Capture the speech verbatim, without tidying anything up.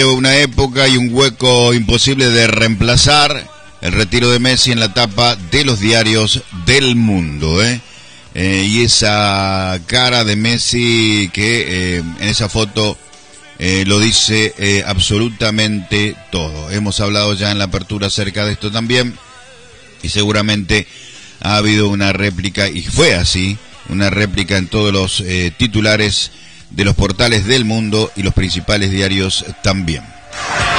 Una época y un hueco imposible de reemplazar, el retiro de Messi en la tapa de los diarios del mundo, ¿eh? Eh, y esa cara de Messi que eh, en esa foto eh, lo dice eh, absolutamente todo. Hemos hablado ya en la apertura acerca de esto también, y seguramente ha habido una réplica, y fue así, una réplica en todos los eh, titulares de los portales del mundo y los principales diarios también.